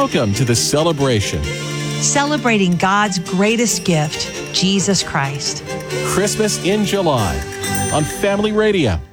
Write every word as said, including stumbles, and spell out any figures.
Welcome to the celebration. Celebrating God's greatest gift, Jesus Christ. Christmas in July on Family Radio.